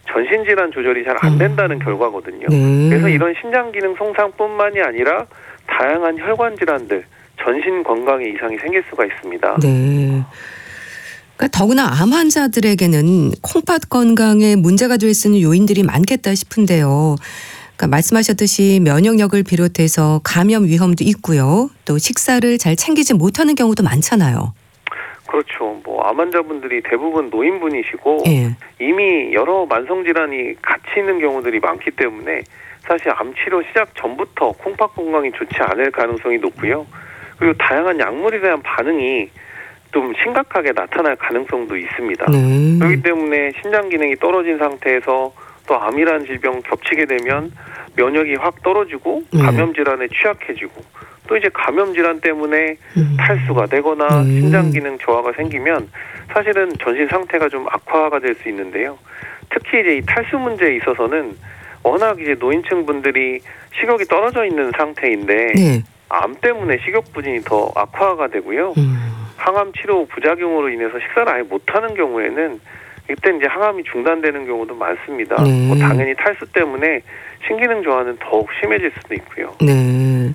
전신질환 조절이 잘 안 된다는 결과거든요. 그래서 이런 신장 기능 손상뿐만이 아니라 다양한 혈관 질환들, 전신 건강에 이상이 생길 수가 있습니다. 네. 그러니까 더구나 암 환자들에게는 콩팥 건강에 문제가 될 수 있는 요인들이 많겠다 싶은데요. 그러니까 말씀하셨듯이 면역력을 비롯해서 감염 위험도 있고요. 또 식사를 잘 챙기지 못하는 경우도 많잖아요. 그렇죠. 암 환자분들이 대부분 노인분이시고 예. 이미 여러 만성 질환이 같이 있는 경우들이 많기 때문에 사실 암 치료 시작 전부터 콩팥 건강이 좋지 않을 가능성이 높고요. 그리고 다양한 약물에 대한 반응이 좀 심각하게 나타날 가능성도 있습니다. 그렇기 때문에 신장 기능이 떨어진 상태에서 또 암이라는 질병 겹치게 되면 면역이 확 떨어지고 감염 질환에 취약해지고 또 이제 감염 질환 때문에 탈수가 되거나 신장 기능 저하가 생기면 사실은 전신 상태가 좀 악화가 될 수 있는데요. 특히 이제 이 탈수 문제에 있어서는 워낙 이제 노인층 분들이 식욕이 떨어져 있는 상태인데 네. 암 때문에 식욕 부진이 더 악화가 되고요. 항암 치료 부작용으로 인해서 식사를 아예 못하는 경우에는 이때 이제 항암이 중단되는 경우도 많습니다. 당연히 탈수 때문에 신기능 저하는 더욱 심해질 수도 있고요. 네.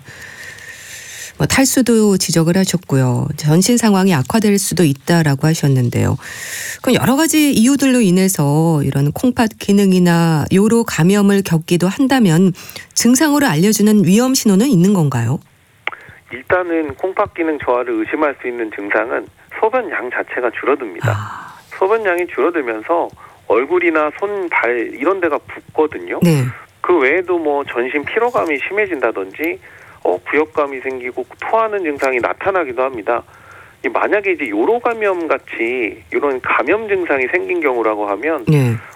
탈수도 지적을 하셨고요. 전신 상황이 악화될 수도 있다라고 하셨는데요. 그럼 여러 가지 이유들로 인해서 이런 콩팥 기능이나 요로 감염을 겪기도 한다면 증상으로 알려주는 위험 신호는 있는 건가요? 일단은 콩팥 기능 저하를 의심할 수 있는 증상은 소변 양 자체가 줄어듭니다. 소변량이 줄어들면서 얼굴이나 손, 발 이런 데가 붓거든요. 네. 그 외에도 전신 피로감이 심해진다든지 구역감이 생기고 토하는 증상이 나타나기도 합니다. 만약에 이제 요로 감염 같이 이런 감염 증상이 생긴 경우라고 하면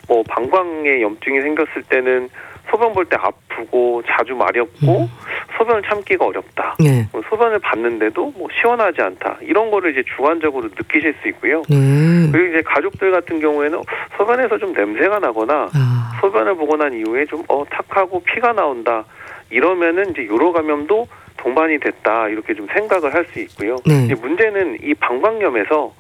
방광에 염증이 생겼을 때는 소변 볼 때 아프고 자주 마렵고 소변을 참기가 어렵다. 소변을 봤는데도 시원하지 않다. 이런 거를 이제 주관적으로 느끼실 수 있고요. 그리고 이제 가족들 같은 경우에는 소변에서 좀 냄새가 나거나 소변을 보고 난 이후에 좀 탁하고 피가 나온다. 이러면은 이제 요로 감염도 동반이 됐다. 이렇게 좀 생각을 할 수 있고요. 이제 문제는 이 방광염에서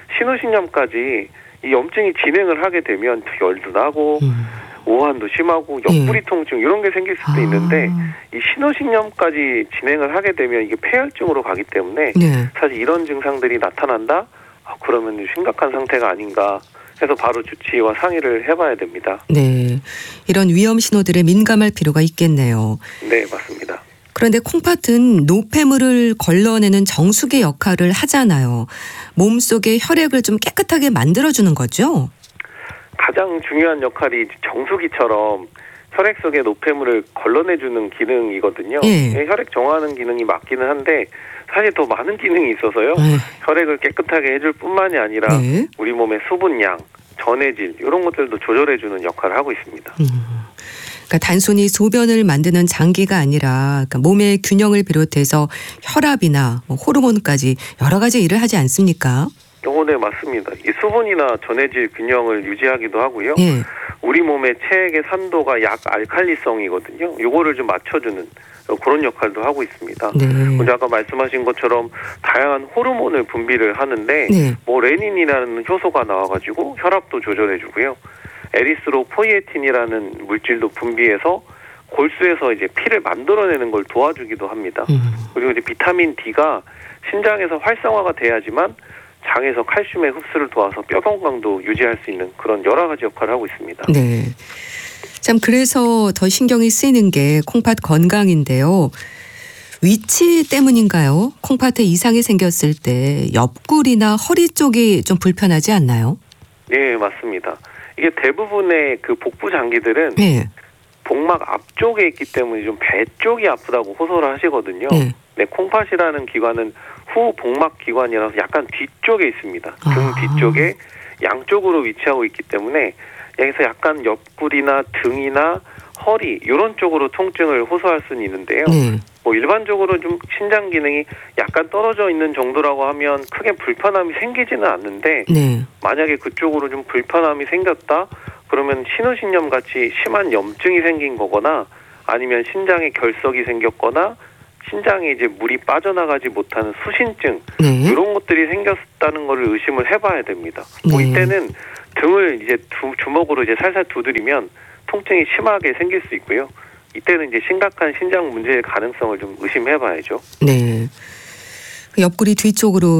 신우신염까지 이 염증이 진행을 하게 되면 열도 나고 오한도 심하고 옆구리 통증 이런 게 생길 수도 있는데 이 신우신염까지 진행을 하게 되면 이게 폐혈증으로 가기 때문에 사실 이런 증상들이 나타난다? 그러면 심각한 상태가 아닌가 해서 바로 주치의와 상의를 해봐야 됩니다. 네, 이런 위험 신호들에 민감할 필요가 있겠네요. 네, 맞습니다. 그런데 콩팥은 노폐물을 걸러내는 정수기 역할을 하잖아요. 몸속의 혈액을 좀 깨끗하게 만들어주는 거죠? 가장 중요한 역할이 정수기처럼 혈액 속의 노폐물을 걸러내주는 기능이거든요. 혈액 정화하는 기능이 맞기는 한데 사실 더 많은 기능이 있어서요. 혈액을 깨끗하게 해줄 뿐만이 아니라 우리 몸의 수분량, 전해질 이런 것들도 조절해주는 역할을 하고 있습니다. 그러니까 단순히 소변을 만드는 장기가 아니라 그러니까 몸의 균형을 비롯해서 혈압이나 호르몬까지 여러 가지 일을 하지 않습니까? 네, 맞습니다. 이 수분이나 전해질 균형을 유지하기도 하고요. 우리 몸의 체액의 산도가 약 알칼리성이거든요. 요거를 좀 맞춰주는 그런 역할도 하고 있습니다. 먼저 아까 말씀하신 것처럼 다양한 호르몬을 분비를 하는데 레닌이라는 효소가 나와가지고 혈압도 조절해주고요. 에리스로포이에틴이라는 물질도 분비해서 골수에서 이제 피를 만들어내는 걸 도와주기도 합니다. 그리고 이제 비타민 D가 신장에서 활성화가 돼야지만 장에서 칼슘의 흡수를 도와서 뼈 건강도 유지할 수 있는 그런 여러 가지 역할을 하고 있습니다. 네. 참 그래서 더 신경이 쓰이는 게 콩팥 건강인데요. 위치 때문인가요? 콩팥에 이상이 생겼을 때 옆구리나 허리 쪽이 좀 불편하지 않나요? 네, 맞습니다. 이게 대부분의 그 복부 장기들은 복막 앞쪽에 있기 때문에 좀 배 쪽이 아프다고 호소를 하시거든요. 콩팥이라는 기관은 후복막 기관이라서 약간 뒤쪽에 있습니다. 등 뒤쪽에 양쪽으로 위치하고 있기 때문에 여기서 약간 옆구리나 등이나 허리 이런 쪽으로 통증을 호소할 수는 있는데요. 일반적으로 좀 신장 기능이 약간 떨어져 있는 정도라고 하면 크게 불편함이 생기지는 않는데 만약에 그쪽으로 좀 불편함이 생겼다 그러면 신우신염 같이 심한 염증이 생긴 거거나 아니면 신장에 결석이 생겼거나 신장에 이제 물이 빠져나가지 못하는 수신증 이런 것들이 생겼다는 것을 의심을 해봐야 됩니다. 이때는 등을 이제 주먹으로 이제 살살 두드리면 통증이 심하게 생길 수 있고요. 이때는 이제 심각한 신장 문제의 가능성을 좀 의심해봐야죠. 네. 옆구리 뒤쪽으로